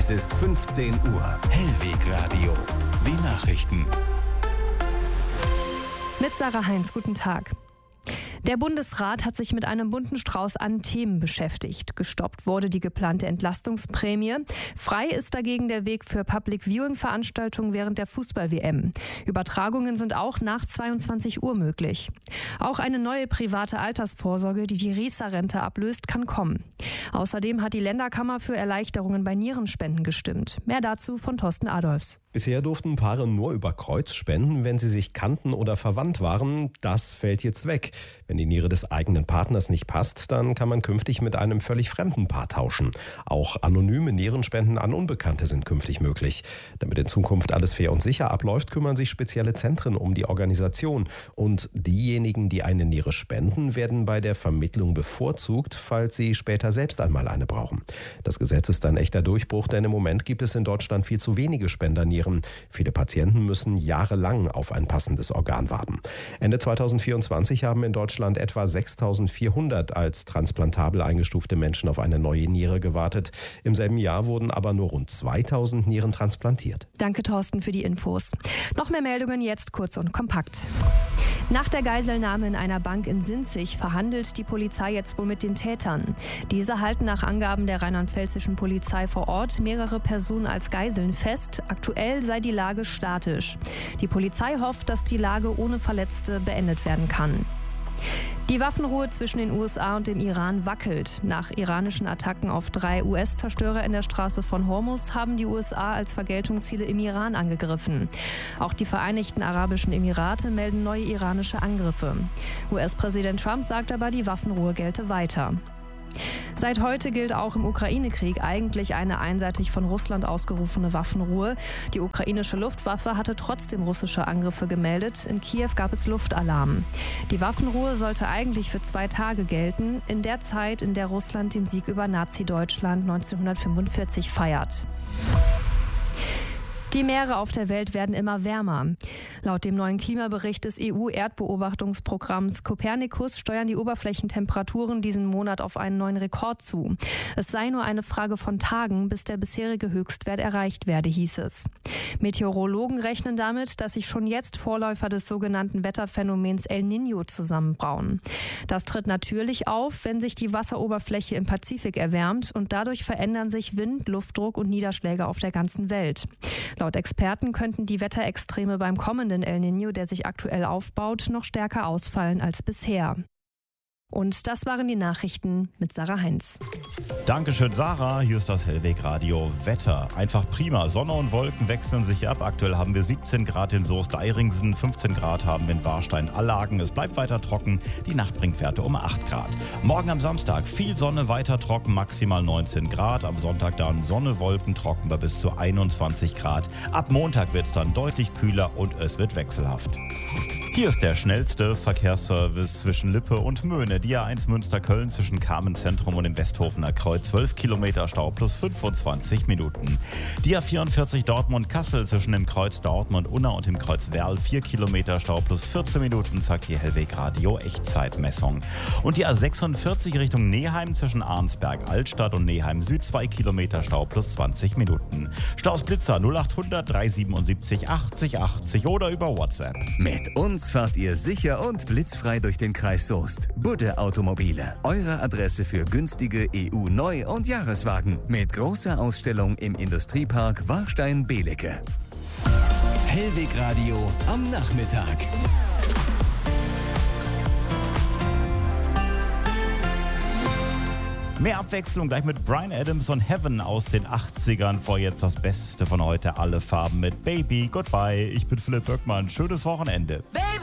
Es ist 15 Uhr. Hellwegradio. Die Nachrichten. Mit Sarah Heinz, guten Tag. Der Bundesrat hat sich mit einem bunten Strauß an Themen beschäftigt. Gestoppt wurde die geplante Entlastungsprämie. Frei ist dagegen der Weg für Public-Viewing-Veranstaltungen während der Fußball-WM. Übertragungen sind auch nach 22 Uhr möglich. Auch eine neue private Altersvorsorge, die die Riester-Rente ablöst, kann kommen. Außerdem hat die Länderkammer für Erleichterungen bei Nierenspenden gestimmt. Mehr dazu von Thorsten Adolfs. Bisher durften Paare nur über Kreuz spenden, wenn sie sich kannten oder verwandt waren. Das fällt jetzt weg. Wenn die Niere des eigenen Partners nicht passt, dann kann man künftig mit einem völlig fremden Paar tauschen. Auch anonyme Nierenspenden an Unbekannte sind künftig möglich. Damit in Zukunft alles fair und sicher abläuft, kümmern sich spezielle Zentren um die Organisation. Und diejenigen, die eine Niere spenden, werden bei der Vermittlung bevorzugt, falls sie später selbst einmal eine brauchen. Das Gesetz ist ein echter Durchbruch, denn im Moment gibt es in Deutschland viel zu wenige Spendernieren. Viele Patienten müssen jahrelang auf ein passendes Organ warten. Ende 2024 haben in Deutschland etwa 6.400 als transplantabel eingestufte Menschen auf eine neue Niere gewartet. Im selben Jahr wurden aber nur rund 2.000 Nieren transplantiert. Danke, Thorsten, für die Infos. Noch mehr Meldungen jetzt kurz und kompakt. Nach der Geiselnahme in einer Bank in Sinzig verhandelt die Polizei jetzt wohl mit den Tätern. Diese halten nach Angaben der rheinland-pfälzischen Polizei vor Ort mehrere Personen als Geiseln fest. Aktuell sei die Lage statisch. Die Polizei hofft, dass die Lage ohne Verletzte beendet werden kann. Die Waffenruhe zwischen den USA und dem Iran wackelt. Nach iranischen Attacken auf 3 US-Zerstörer in der Straße von Hormuz haben die USA als Vergeltung Ziele im Iran angegriffen. Auch die Vereinigten Arabischen Emirate melden neue iranische Angriffe. US-Präsident Trump sagt aber, die Waffenruhe gelte weiter. Seit heute gilt auch im Ukraine-Krieg eigentlich eine einseitig von Russland ausgerufene Waffenruhe. Die ukrainische Luftwaffe hatte trotzdem russische Angriffe gemeldet. In Kiew gab es Luftalarm. Die Waffenruhe sollte eigentlich für 2 Tage gelten, in der Zeit, in der Russland den Sieg über Nazi-Deutschland 1945 feiert. Die Meere auf der Welt werden immer wärmer. Laut dem neuen Klimabericht des EU-Erdbeobachtungsprogramms Copernicus steuern die Oberflächentemperaturen diesen Monat auf einen neuen Rekord zu. Es sei nur eine Frage von Tagen, bis der bisherige Höchstwert erreicht werde, hieß es. Meteorologen rechnen damit, dass sich schon jetzt Vorläufer des sogenannten Wetterphänomens El Niño zusammenbrauen. Das tritt natürlich auf, wenn sich die Wasseroberfläche im Pazifik erwärmt und dadurch verändern sich Wind, Luftdruck und Niederschläge auf der ganzen Welt. Laut Experten könnten die Wetterextreme beim kommenden El Niño, der sich aktuell aufbaut, noch stärker ausfallen als bisher. Und das waren die Nachrichten mit Sarah Heinz. Dankeschön, Sarah. Hier ist das Hellwegradio Wetter. Einfach prima. Sonne und Wolken wechseln sich ab. Aktuell haben wir 17 Grad in Soest-Deiringsen, 15 Grad haben wir in Warstein-Allagen. Es bleibt weiter trocken. Die Nacht bringt Werte um 8 Grad. Morgen am Samstag viel Sonne, weiter trocken, maximal 19 Grad. Am Sonntag dann Sonne, Wolken, trocken bei bis zu 21 Grad. Ab Montag wird es dann deutlich kühler und es wird wechselhaft. Hier ist der schnellste Verkehrsservice zwischen Lippe und Möhne. Die A1 Münster-Köln zwischen Carmen-Zentrum und dem Westhofener Kreuz 12 Kilometer Stau plus 25 Minuten. Die A44 Dortmund-Kassel zwischen dem Kreuz Dortmund-Unna und dem Kreuz Werl 4 Kilometer Stau plus 14 Minuten, zeigt die Hellwegradio Echtzeitmessung. Und die A46 Richtung Neheim zwischen Arnsberg-Altstadt und Neheim-Süd 2 Kilometer Stau plus 20 Minuten. Staus Blitzer 0800 377 80 80 oder über WhatsApp. Mit uns fahrt ihr sicher und blitzfrei durch den Kreis Soest. Budde Automobile, eure Adresse für günstige EU-Neu- und Jahreswagen. Mit großer Ausstellung im Industriepark Warstein-Belecke. Hellwegradio am Nachmittag. Mehr Abwechslung gleich mit Bryan Adams und Heaven aus den 80ern. Vor jetzt das Beste von heute, alle Farben mit Baby. Goodbye, ich bin Philipp Böckmann. Schönes Wochenende. Baby.